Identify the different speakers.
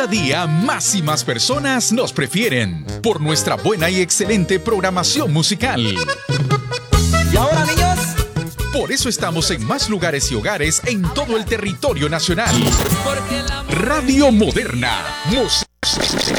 Speaker 1: Cada día más y más personas nos prefieren por nuestra buena y excelente programación musical.
Speaker 2: ¿Y ahora, niños?
Speaker 1: Por eso estamos en más lugares y hogares en todo el territorio nacional. Radio Moderna.